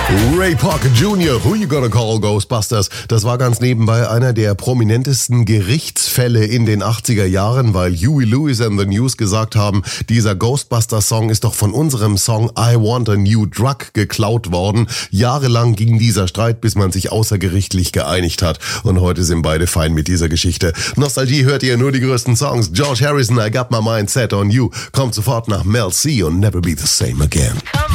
Ray Parker Jr., Who You Gonna Call Ghostbusters? Das war ganz nebenbei einer der prominentesten Gerichtsfälle in den 80er Jahren, weil Huey Lewis and the News gesagt haben, dieser Ghostbusters-Song ist doch von unserem Song I Want a New Drug geklaut worden. Jahrelang ging dieser Streit, bis man sich außergerichtlich geeinigt hat. Und heute sind beide fein mit dieser Geschichte. Nostalgie hört ihr nur die größten Songs. George Harrison, I Got My Mind Set on You, kommt sofort nach Mel C und Never Be the Same Again.